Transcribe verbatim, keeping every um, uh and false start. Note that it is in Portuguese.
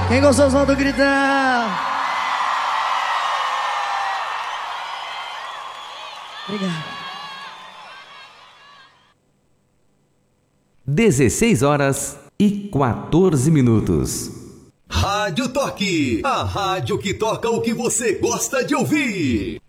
Quem gostou, solta o gritão. Obrigado. dezesseis horas e quatorze minutos. Rádio Toque, a rádio que toca o que você gosta de ouvir.